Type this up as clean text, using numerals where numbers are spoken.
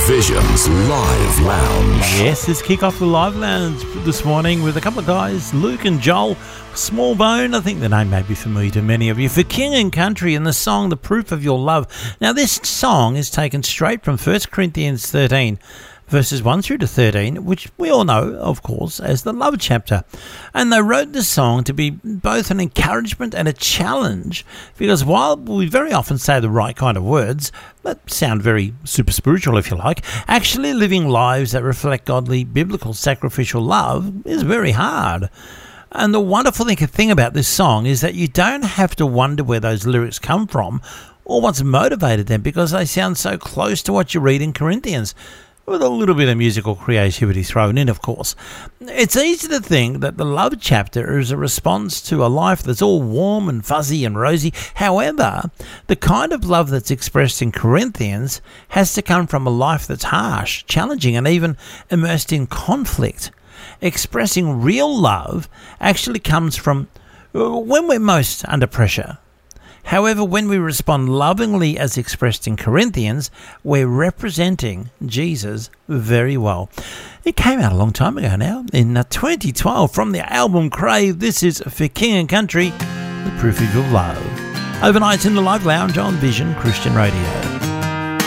Vision's Live Lounge. Yes, let's kick off the Live Lounge this morning with a couple of guys, Luke and Joel. Smallbone, I think the name may be familiar to many of you, for King and Country and the song The Proof of Your Love. Now, this song is taken straight from 1 Corinthians 13, verses 1 through to 13, which we all know, of course, as the love chapter. And they wrote this song to be both an encouragement and a challenge, because while we very often say the right kind of words, that sound very super spiritual if you like, actually living lives that reflect godly, biblical, sacrificial love is very hard. And the wonderful thing about this song is that you don't have to wonder where those lyrics come from or what's motivated them, because they sound so close to what you read in Corinthians, with a little bit of musical creativity thrown in, of course. It's easy to think that the love chapter is a response to a life that's all warm and fuzzy and rosy. However, the kind of love that's expressed in Corinthians has to come from a life that's harsh, challenging, and even immersed in conflict. Expressing real love actually comes from when we're most under pressure. However, when we respond lovingly as expressed in Corinthians, we're representing Jesus very well. It came out a long time ago now, in 2012, from the album Crave. This is for King and Country, The Proof of Your Love. Overnight in the Live Lounge on Vision Christian Radio.